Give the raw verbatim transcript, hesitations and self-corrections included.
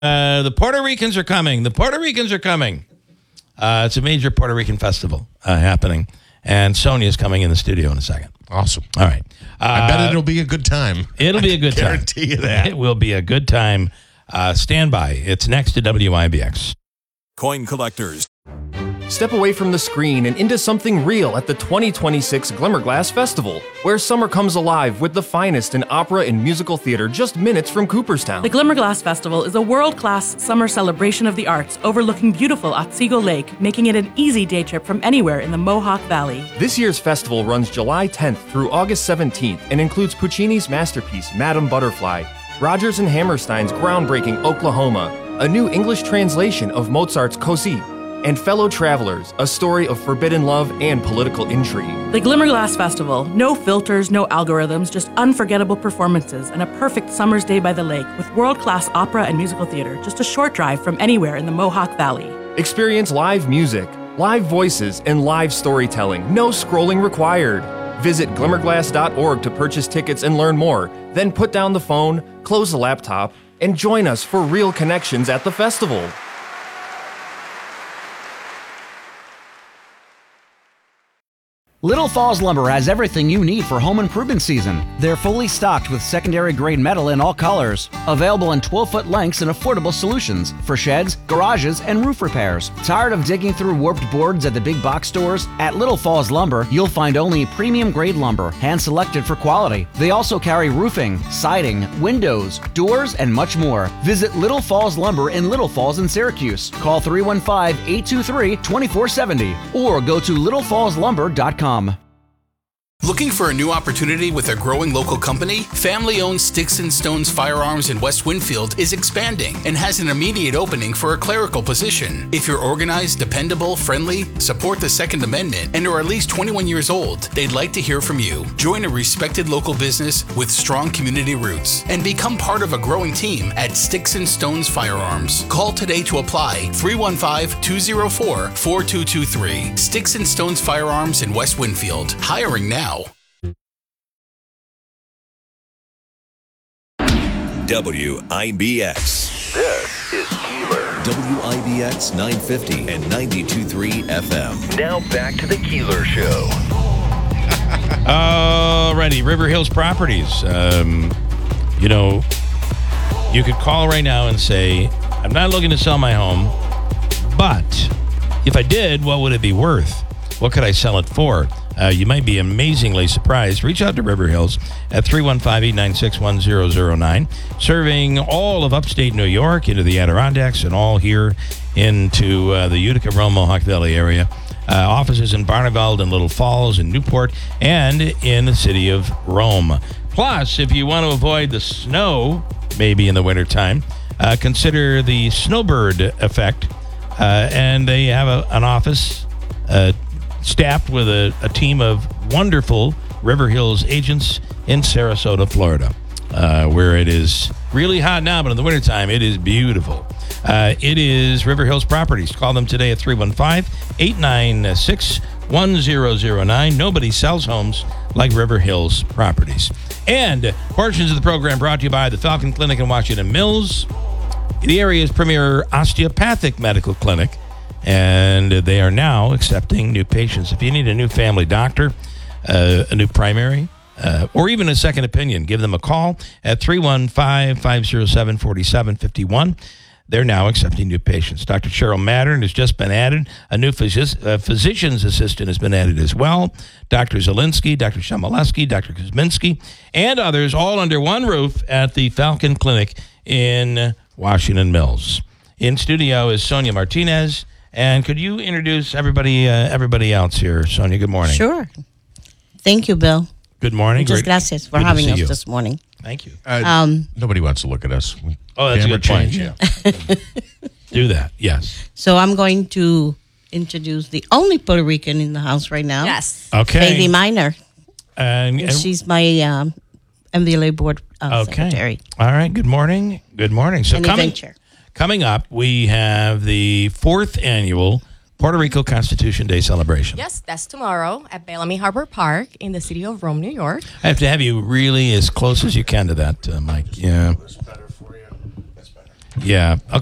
Uh, the Puerto Ricans are coming. The Puerto Ricans are coming. Uh, it's a major Puerto Rican festival uh, happening, and Sonia's coming in the studio in a second. Awesome. All right. Uh, I bet it'll be a good time. It'll be a good I time. guarantee you that. It will be a good time. Uh, stand by. It's next to W I B X. Coin collectors. Step away from the screen and into something real at the twenty twenty-six Glimmerglass Festival, where summer comes alive with the finest in opera and musical theater just minutes from Cooperstown. The Glimmerglass Festival is a world-class summer celebration of the arts overlooking beautiful Otsego Lake, making it an easy day trip from anywhere in the Mohawk Valley. This year's festival runs July tenth through August seventeenth and includes Puccini's masterpiece, Madame Butterfly, Rodgers and Hammerstein's groundbreaking Oklahoma, a new English translation of Mozart's Così, and Fellow Travelers, a story of forbidden love and political intrigue. The Glimmerglass Festival. No filters, no algorithms, just unforgettable performances and a perfect summer's day by the lake with world-class opera and musical theater, just a short drive from anywhere in the Mohawk Valley. Experience live music, live voices, and live storytelling. No scrolling required. Visit glimmerglass dot org to purchase tickets and learn more. Then put down the phone, close the laptop, and join us for real connections at the festival. Little Falls Lumber has everything you need for home improvement season. They're fully stocked with secondary grade metal in all colors, available in twelve-foot lengths and affordable solutions for sheds, garages, and roof repairs. Tired of digging through warped boards at the big box stores? At Little Falls Lumber, you'll find only premium grade lumber, hand-selected for quality. They also carry roofing, siding, windows, doors, and much more. Visit Little Falls Lumber in Little Falls in Syracuse. Call three one five, eight two three, two four seven zero or go to little falls lumber dot com. Looking for a new opportunity with a growing local company? Family-owned Sticks and Stones Firearms in West Winfield is expanding and has an immediate opening for a clerical position. If you're organized, dependable, friendly, support the Second Amendment, and are at least twenty-one years old, they'd like to hear from you. Join a respected local business with strong community roots and become part of a growing team at Sticks and Stones Firearms. Call today to apply, three one five, two zero four, four two two three. Sticks and Stones Firearms in West Winfield. Hiring now. W I B X. This is Keeler. W I B X nine fifty and ninety-two point three F M. Now back to the Keeler Show. Alrighty, River Hills Properties. Um, you know, you could call right now and say, I'm not looking to sell my home, but if I did, what would it be worth? What could I sell it for? Uh, you might be amazingly surprised. Reach out to River Hills at three one five, eight nine six, one zero zero nine, serving all of upstate New York into the Adirondacks and all here into uh, the Utica, Rome, Mohawk Valley area. Uh, offices in Barneveld and Little Falls and Newport and in the city of Rome. Plus, if you want to avoid the snow, maybe in the wintertime, uh, consider the snowbird effect. Uh, and they have a, an office uh, staffed with a, a team of wonderful River Hills agents in Sarasota, Florida, uh, where it is really hot now, but in the wintertime, it is beautiful. Uh, it is River Hills Properties. Call them today at three one five, eight nine six, one zero zero nine. Nobody sells homes like River Hills Properties. And portions of the program brought to you by the Falcon Clinic in Washington Mills, the area's premier osteopathic medical clinic. And they are now accepting new patients. If you need a new family doctor, uh, a new primary, uh, or even a second opinion, give them a call at three one five, five zero seven, four seven five one. They're now accepting new patients. Doctor Cheryl Mattern has just been added. A new phys- uh, physician's assistant has been added as well. Doctor Zielinski, Doctor Shomolewski, Doctor Kuzminski, and others all under one roof at the Falcon Clinic in Washington Mills. In studio is Sonia Martinez. And could you introduce everybody uh, everybody else here? Sonia, good morning. Sure. Thank you, Bill. Good morning. Muchas Great. gracias for Good having us you. this morning. Thank you. Uh, Um, nobody wants to look at us. Oh, that's a Camera good point. change, Yeah. Do that, yes. So I'm going to introduce the only Puerto Rican in the house right now. Yes. Okay. Katie Miner. And, And and- she's my um, M V L A board uh, okay. secretary. All right. Good morning. Good morning. So And coming, event chair. coming up, we have the fourth annual Puerto Rico Constitution Day celebration. Yes, that's tomorrow at Bellamy Harbor Park in the city of Rome, New York. I have to have you really as close as you can to that, uh, Mike. Yeah. Yeah. Okay.